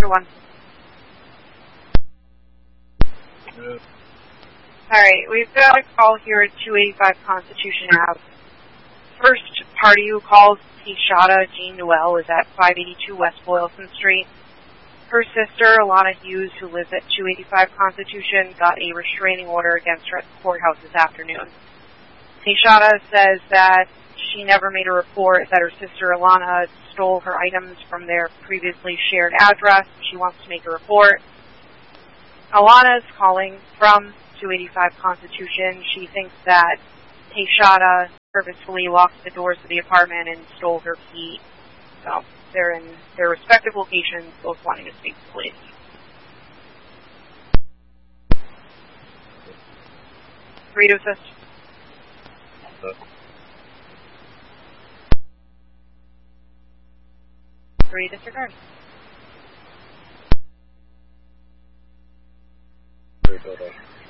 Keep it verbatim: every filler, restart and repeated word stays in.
one. Yeah. Alright, we've got a call here at two eighty-five Constitution Avenue. First party who calls Tashada Jean Noel is at five eighty-two West Boylston Street. Her sister, Alana Hughes, who lives at two eighty-five Constitution, got a restraining order against her at the courthouse this afternoon. Tashada says that she never made a report that her sister Alana stole her items from their previously shared address. She wants to make a report. Alana is calling from two eighty-five Constitution. She thinks that Tashada purposefully locked the doors to the apartment and stole her key. So they're in their respective locations, both wanting to speak to police. Three to assist. Three disregard. Three total.